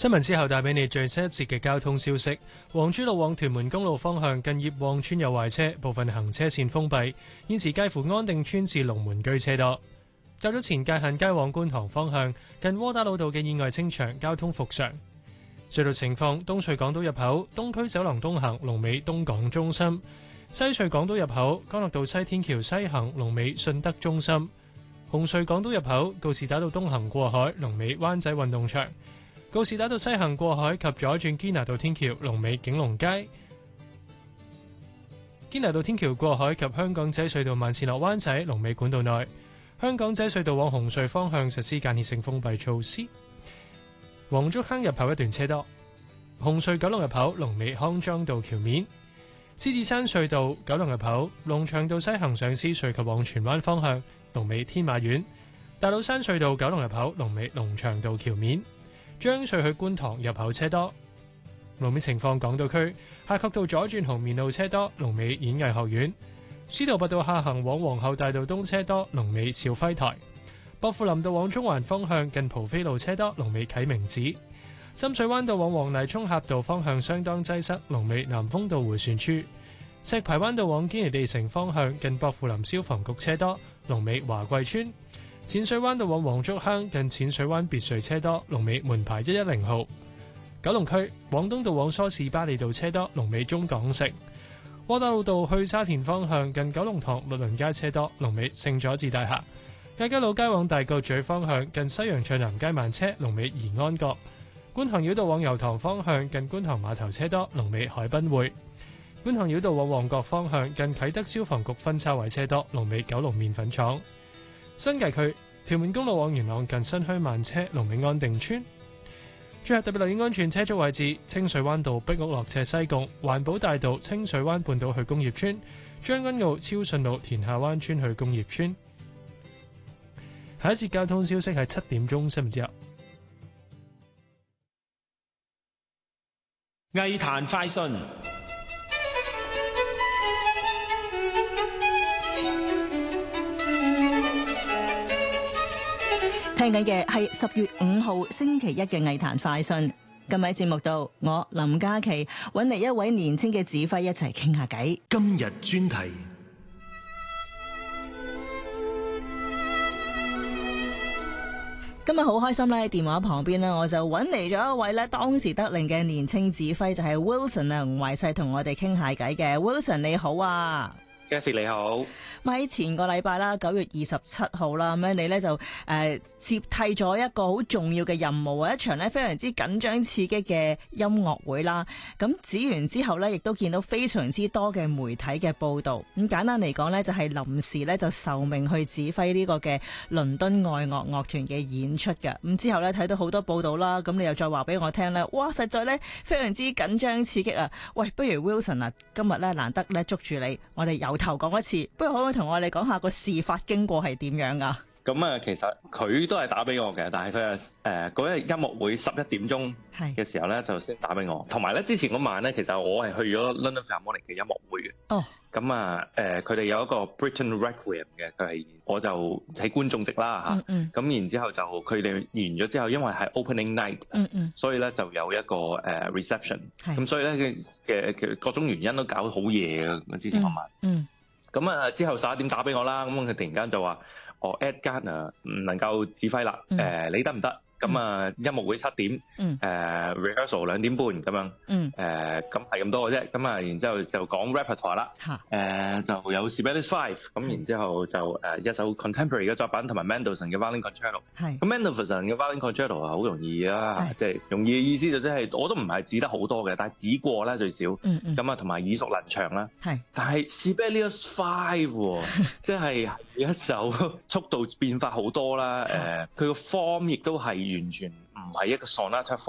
新聞之後帶俾你最新一節嘅交通消息。皇珠路往屯門公路方向近葉旺村有壞車，部分行車線封閉，現時介乎安定村至龍門居車多。較早前界限街往觀塘方向近窩打老道嘅意外清場，交通復常。隧道情況：東隧港島入口東區走廊東行龍尾東港中心；西隧港島入口干諾道西天橋西行龍尾順德中心；紅隧港島入口告士打道東行過海龍尾灣仔運動場；告士打道西行過海及左轉堅拿道天橋龍尾景隆街；堅拿道天橋過海及香港仔隧道慢線落灣仔龍尾管道內；香港仔隧道往紅隧方向實施間歇性封閉措施。黃竹坑入口一段車多，紅隧九龍入口龍尾康莊道橋面；獅子山隧道九龍入口龍翔道西行上獅隧及往荃灣方向龍尾天馬苑；大老山隧道九龍入口龍尾龍翔道橋面；將隧去觀塘入口車多。路面情況：港島區夏慤道左轉紅棉路車多，龍尾演藝學院；司徒拔道下行往皇后大道東車多，龍尾兆輝台；薄扶林道往中環方向近蒲飛路車多，龍尾啟明寺；深水灣道往黃泥涌峽道方向相當擠塞，龍尾南豐道迴旋處；石排灣道往堅尼地城方向近薄扶林消防局車多，龍尾華貴村；淺水灣道往黃竹坑近淺水灣別墅車多，龍尾門牌110號；九龍區廣東道往梳士巴利道車多，龍尾中港城；窩打老道去沙田方向近九龍塘律倫街車多，龍尾聖佐治大廈；亞皆老街往大角咀方向近西洋菜南街慢車，龍尾怡安閣；觀塘繞道往油塘方向近觀塘碼頭車多，龍尾海濱匯；觀塘繞道往旺角方向近啟德消防局分叉位車多，龍尾九龍麵粉廠；新界區屯門公路往元朗近新墟慢車，龍尾安定村。最後特別留意安全車速位置：清水灣道壁屋落斜西貢、環保大道清水灣半島去工業村、將軍澳超順路田下灣村去工業村。下一節交通消息係7點鐘新聞之後。 藝壇快訊。 聽緊嘅係10月5號星期一嘅藝壇快訊。今日喺節目度，我林嘉琪揾嚟一位年輕嘅指揮一齊傾下偈。 今日專題。 今日好開心咧，喺電話旁邊咧，我就揾嚟咗一位咧當時得令嘅年輕指揮，就係 Wilson 啊，吳懷世同我哋傾下偈嘅。Wilson 你好啊。 Kathy 你好， 咁喺前個禮拜啦，9月27號啦，咁樣你咧就接替咗一個好重要嘅任務啊，一場咧非常之緊張刺激嘅音樂會啦。咁指完之後咧，亦都見到非常之多嘅媒體嘅報導。咁簡單嚟講咧，就係臨時咧就受命去指揮呢個嘅倫敦愛樂樂團嘅演出嘅。咁之後咧睇到好多報導啦，咁你又再話俾我聽咧，哇！實在咧非常之緊張刺激啊！喂，不如 Wilson 啊，今日咧難得咧捉住你，我哋由頭講一次，不如可唔可以同我哋講下個事發經過係點樣噶？ 咁啊，其實佢都係打俾我嘅，但係佢係嗰日音樂會11點鐘嘅時候咧，就先打俾我。同埋咧，之前嗰晚咧，其實我係去咗 London Philharmonic 嘅音樂會嘅。哦。咁啊，佢哋有一個 Britain Requiem 嘅，我就喺觀眾席啦嚇。咁然之後就佢哋完咗之後，因為係 Opening Night，所以咧就有一個reception。咁所以咧嘅各種原因都搞到好夜嘅之前嗰晚。咁啊，之後11點打俾我啦，咁佢突然間就話：Ed Gardner 唔能夠指揮啦，你得唔得？咁啊，音樂會7點，rehearsal 2點半咁樣，咁係咁多嘅啫。咁啊，然之後就講 repertoire 啦，就有 Sibelius 5，咁然之後就一首 contemporary 嘅作品同埋 Mendelssohn 嘅 Violin Concerto。咁 Mendelssohn 嘅 Violin Concerto 係好容易啦，即係容易嘅意思就即係我都唔係指得好多嘅，但係指過啦最少。咁啊，同埋耳熟能詳啦。但係 Sibelius 5，即係一首速度變化好多啦。佢個 form 亦都係完全唔係一個 sonata form。